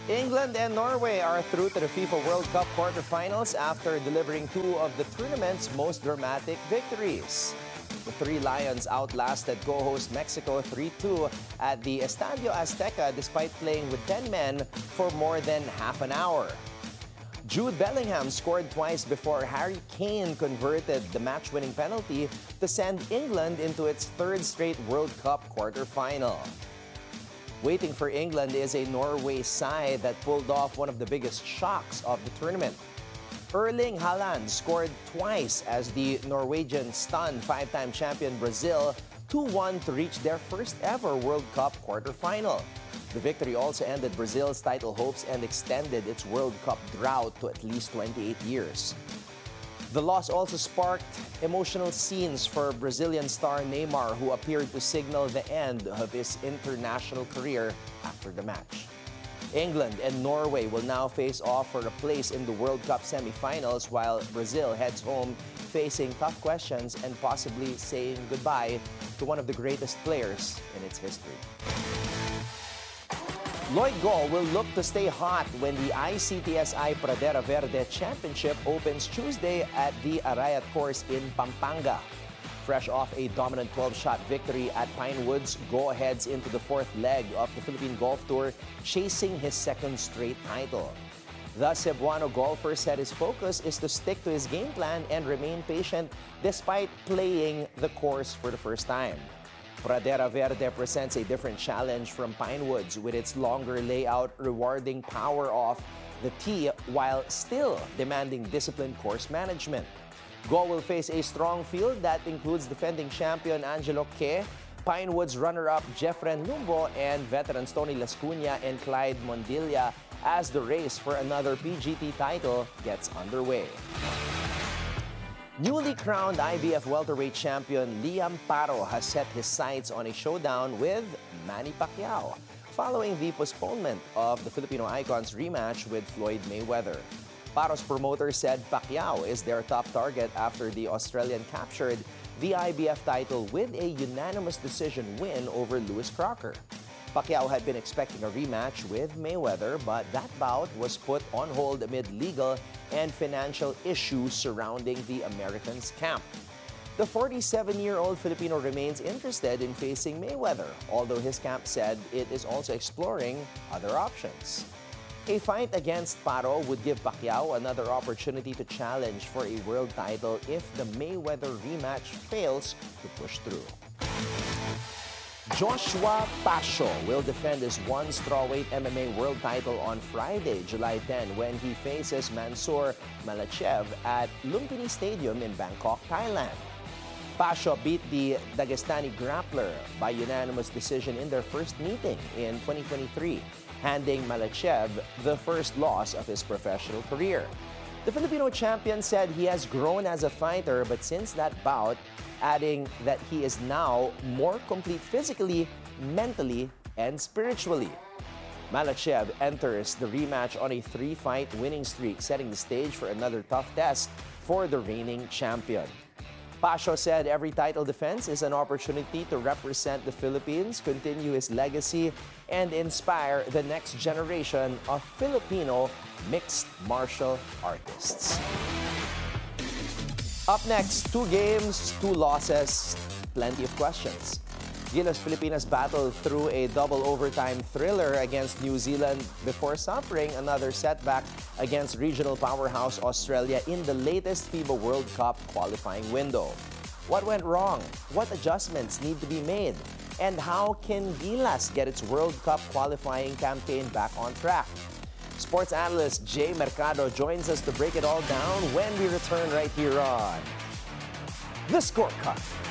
England and Norway are through to the FIFA World Cup quarterfinals after delivering two of the tournament's most dramatic victories. The Three Lions outlasted co-host Mexico 3-2 at the Estadio Azteca despite playing with 10 men for more than half an hour. Jude Bellingham scored twice before Harry Kane converted the match-winning penalty to send England into its third straight World Cup quarterfinal. Waiting for England is a Norway side that pulled off one of the biggest shocks of the tournament. Erling Haaland scored twice as the Norwegian stunned five-time champion Brazil 2-1 to reach their first ever World Cup quarterfinal. The victory also ended Brazil's title hopes and extended its World Cup drought to at least 28 years. The loss also sparked emotional scenes for Brazilian star Neymar, who appeared to signal the end of his international career after the match. England and Norway will now face off for a place in the World Cup semifinals, while Brazil heads home facing tough questions and possibly saying goodbye to one of the greatest players in its history. Lloyd Goal will look to stay hot when the ICTSI Pradera Verde Championship opens Tuesday at the Arayat course in Pampanga. Fresh off a dominant 12-shot victory at Pinewoods, Goal heads into the fourth leg of the Philippine Golf Tour, chasing his second straight title. The Cebuano golfer said his focus is to stick to his game plan and remain patient despite playing the course for the first time. Pradera Verde presents a different challenge from Pinewoods, with its longer layout rewarding power off the tee while still demanding disciplined course management. Goal will face a strong field that includes defending champion Angelo Ke, Pinewoods runner-up Jeffren Lumbo, and veterans Tony Lascuna and Clyde Mondilla as the race for another PGT title gets underway. Newly crowned IBF welterweight champion Liam Paro has set his sights on a showdown with Manny Pacquiao following the postponement of the Filipino icon's rematch with Floyd Mayweather. Paro's promoter said Pacquiao is their top target after the Australian captured the IBF title with a unanimous decision win over Lewis Crocker. Pacquiao had been expecting a rematch with Mayweather, but that bout was put on hold amid legal and financial issues surrounding the American's camp. The 47-year-old Filipino remains interested in facing Mayweather, although his camp said it is also exploring other options. A fight against Paro would give Pacquiao another opportunity to challenge for a world title if the Mayweather rematch fails to push through. Joshua Pasio will defend his one strawweight MMA world title on Friday, July 10, when he faces Mansoor Makhachev at Lumpini Stadium in Bangkok, Thailand. Pasio beat the Dagestani grappler by unanimous decision in their first meeting in 2023, handing Makhachev the first loss of his professional career. The Filipino champion said he has grown as a fighter, but since that bout, adding that he is now more complete physically, mentally, and spiritually. Makhachev enters the rematch on a 3-fight winning streak, setting the stage for another tough test for the reigning champion. Pasio said every title defense is an opportunity to represent the Philippines, continue his legacy, and inspire the next generation of Filipino mixed martial artists. Up next, 2 games, 2 losses, plenty of questions. Gilas Pilipinas battled through a double overtime thriller against New Zealand before suffering another setback against regional powerhouse Australia in the latest FIBA World Cup qualifying window. What went wrong? What adjustments need to be made? And how can Gilas get its World Cup qualifying campaign back on track? Sports analyst Jay Mercado joins us to break it all down when we return right here on The Scorecard.